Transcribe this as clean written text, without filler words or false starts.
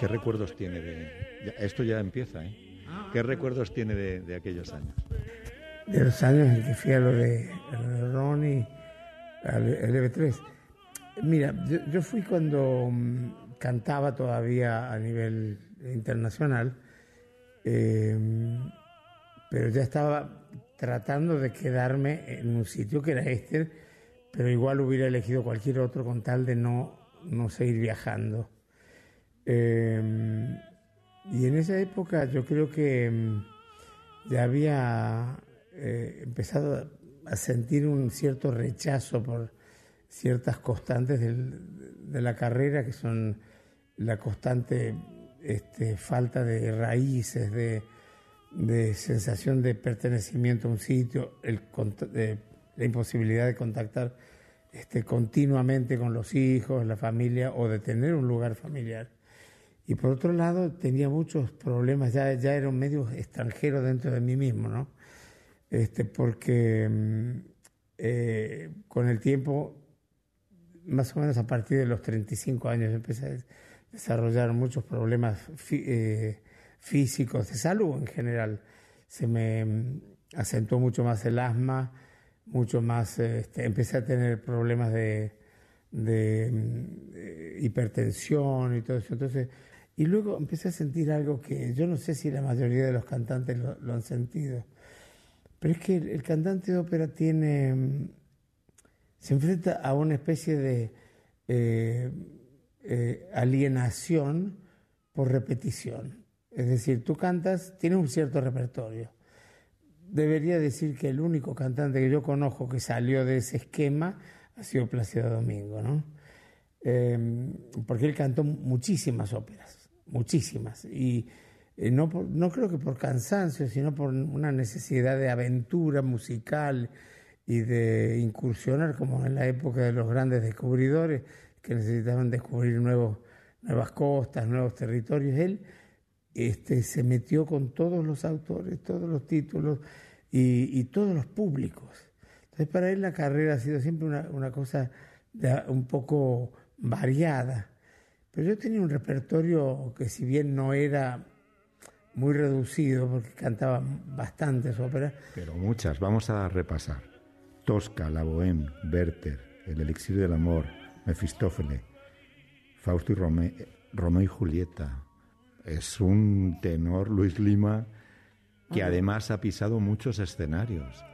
¿Qué recuerdos tiene esto ya empieza, ¿eh? ¿Qué recuerdos tiene de aquellos años? De los años en que fui a lo de Ronnie, al LB3. Mira, yo fui cuando cantaba todavía a nivel internacional, pero ya estaba tratando de quedarme en un sitio que era este, pero igual hubiera elegido cualquier otro con tal de no seguir viajando. Y en esa época yo creo que ya había empezado a sentir un cierto rechazo por ciertas constantes de la carrera, que son la constante falta de raíces, de sensación de pertenecimiento a un sitio, la imposibilidad de contactar continuamente con los hijos, la familia, o de tener un lugar familiar. Y por otro lado tenía muchos problemas, ya era un medio extranjero dentro de mí mismo, ¿no? Porque con el tiempo, más o menos a partir de los 35 años, empecé a desarrollar muchos problemas físicos, de salud en general. Se me acentuó mucho más el asma, mucho más, empecé a tener problemas de hipertensión y todo eso. Entonces, y luego empecé a sentir algo que yo no sé si la mayoría de los cantantes lo han sentido, pero es que el cantante de ópera se enfrenta a una especie de alienación por repetición. Es decir, tú cantas, tienes un cierto repertorio. Debería decir que el único cantante que yo conozco que salió de ese esquema ha sido Plácido Domingo, ¿no? Porque él cantó muchísimas óperas, muchísimas, y no creo que por cansancio, sino por una necesidad de aventura musical y de incursionar, como en la época de los grandes descubridores que necesitaban descubrir nuevas costas, nuevos territorios. Él se metió con todos los autores, todos los títulos y todos los públicos. Entonces para él la carrera ha sido siempre una cosa un poco variada. Pero yo tenía un repertorio que, si bien no era muy reducido, porque cantaba bastantes óperas, pero muchas, vamos a repasar: Tosca, La Bohème, Werther, El Elixir del Amor, Mefistófeles, Fausto y Romeo y Julieta. Es un tenor, Luis Lima, que además ha pisado muchos escenarios.